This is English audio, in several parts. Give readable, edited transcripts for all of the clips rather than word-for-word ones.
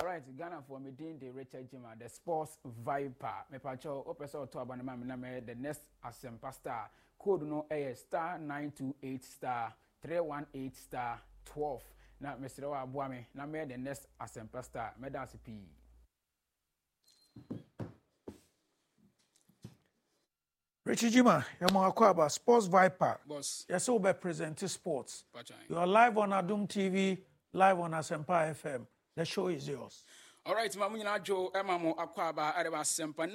All right, Ghana for me, Dean the Richard Jima, the sports viper. Me pacho, opeso to abanama me the next Asempa star. Code no A star 928 star 318 star 12. Na Mr. Wa Boame, na me the next Asempa star. Me dance P. Richard Jima, you're sports viper. Boss. Yes, we present sports. Pachai. You are live on Adum TV, live on Asempa FM. The show is yours. All right, Mamuna Joe, Emamo Aquaba, Araba Sempa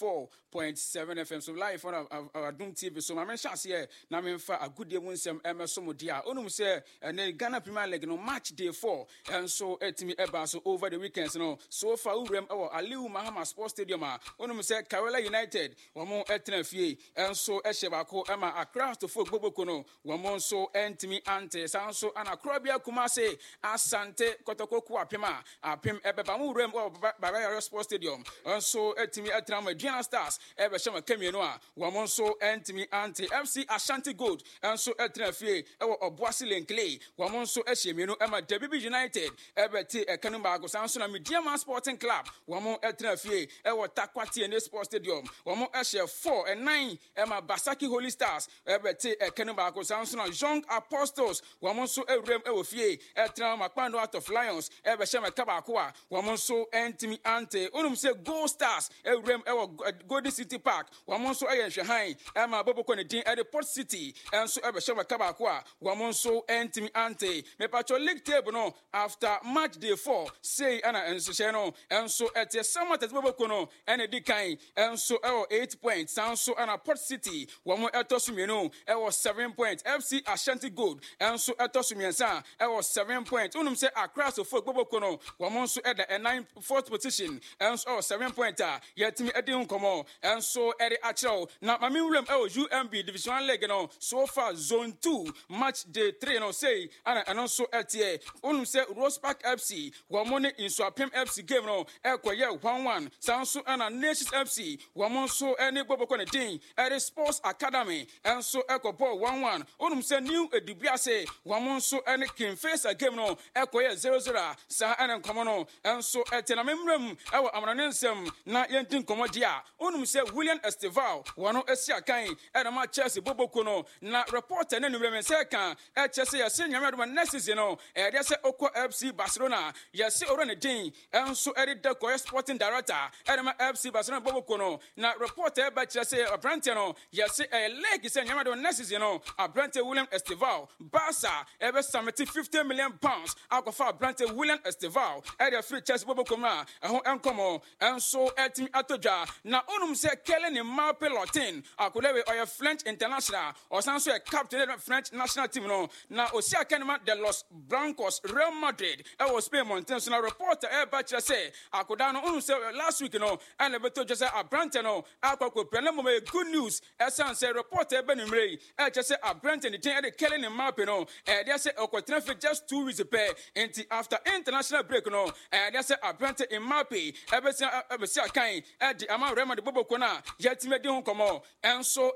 94.7 FM. So live on our Doom TV. So my mention here, Naminfa, a good day winsome Emerson Dia. Onum say, and then Ghana Premier League, no match day 4. And so, Etimi Eba, so over the weekends, no. So far, Urem, our Aliu Mahama Sports Stadium, Onum say, Kerala United, one more Etnafie, and so Eshebako, Emma, across the folk Bobokono, one more so Entimi Ante, Sanso, and Akrobia Kumase, Asante, Kotoko Pima, Pim Ebebamu. Baba Sports Stadium. Also, Etimi Etrama Diana Stars, Evershama Keminoa, Wamonso, Entimi Ante, FC Ashanti Gold, and so Etrafie, or Boissy Clay, Wamonso Eshemino, Emma Debbie United, Ebeti Ekanumbago, Sanson, Mediama Sporting Club, Wamon Etrafie, Ewa Takwati and Sports Stadium, Wamon Eshe 4 and 9, Emma Basaki Holy Stars, Ebeti Ekanumbago, Sanson, Young Apostles, Wamonso Evrem Ewofie, Etrama Pando out of Lions, Evershama Kabakua, Wamonso. So Entimi Ante, Unum say Go Stars, Rem Golden City Park, Wamonso Ayan Shahai, Emma Bobo Conedin at the Port City, and so Evershama Kabakwa, Wamonso Entimi Ante, Mepacho League Table no after match day 4, say Anna and Sishano, and so at the somewhat as Bobo Kono, and a decay, and so 8 points, sound so Anna Port City, one more Etosumino, 7 points, FC Ashanti Gold, and so Etosumiansa, 7 points, Unum say across the folk Bobo Kono, Wamonso at the 4th position, and so 7 pointer, yet me Eddie Uncomo, and so Eddie Achel. Now, my Miriam UMB Division 1 leg, so far Zone 2, match day 3, and say, and also LTA, only say Rosepark FC, one money in Swapim FC game, no, Equia 1-1, Sansu and a Nations FC, one so any Bobo Conedin, at the Sports Academy, and so Echo Ball 1-1, only say new Dubiase, one so any King Face a game, no, Equia 0-0, Sa and Comono, and so etena memrem ewa amranensem na yentin komodia onum se William Esteval wano esia kan e ma Chelsea boboko no na reporter na numrem se kan e chese ya se nyame do next season no e de se Oko FC Barcelona ya se orane din enso e de ko sporting director e ma FC Barcelona boboko no na reporter e ba chese Abrante no ya se e leg se nyame do next season no Abrante William Esteval Barca e be submit 50 million pounds akofa Abrante William Esteval e de free Chelsea boboko Koma, Encomo, and so Etim Atoja. Now, Unum say Kellen in Marpe Lotin, Akulewe or a French international, or some say captain of French national team. No, now Osia Kenema de Los Blancos, Real Madrid, I was paying Montesano reporter, Bachelor say, Akudano Unum say last week, no, and the beto just say Abrantano, Akoko Penamo, good news, as some say reporter Benim Ray, I just say Abranton, the thing at the Kellen in Marpe, no, and they say Okotraffic just 2 weeks a pair, and after international break, no, and they say Abrante in Mapi, Ebesia Kain, at the Ama Rema de Bobo Kona, yet me do come and so